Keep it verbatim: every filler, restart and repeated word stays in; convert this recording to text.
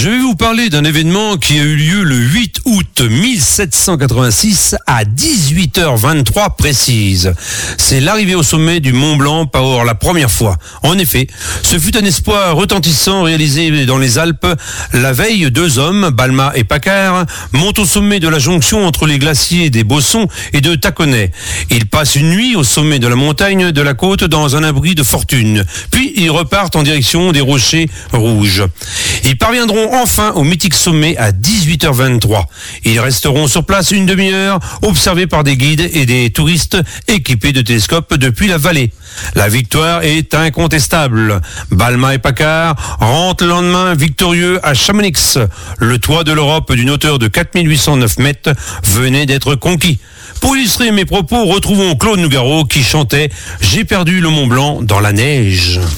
Je vais vous parler d'un événement qui a eu lieu le huit août mille sept cent quatre-vingt-six à dix-huit heures vingt-trois précise. C'est l'arrivée au sommet du Mont Blanc pour la première fois. En effet, ce fut un espoir retentissant réalisé dans les Alpes. La veille, deux hommes, Balma et Paccard, montent au sommet de la jonction entre les glaciers des Bossons et de Taconnay. Ils passent une nuit au sommet de la montagne de la côte dans un abri de fortune. Puis ils repartent en direction des rochers rouges. Ils parviendront enfin au mythique sommet à dix-huit heures vingt-trois. Ils resteront sur place une demi-heure, observés par des guides et des touristes équipés de télescopes depuis la vallée. La victoire est incontestable. Balma et Paccard rentrent le lendemain victorieux à Chamonix. Le toit de l'Europe d'une hauteur de quatre mille huit cent neuf mètres venait d'être conquis. Pour illustrer mes propos, retrouvons Claude Nougaro qui chantait « J'ai perdu le Mont Blanc dans la neige ».